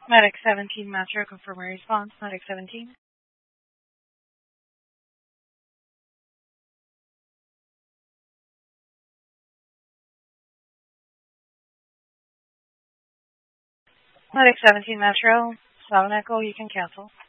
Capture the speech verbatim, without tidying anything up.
Medic seventeen, Metro, confirm your response. Medic seventeen. Medic seventeen, Metro, seven Echo, you can cancel.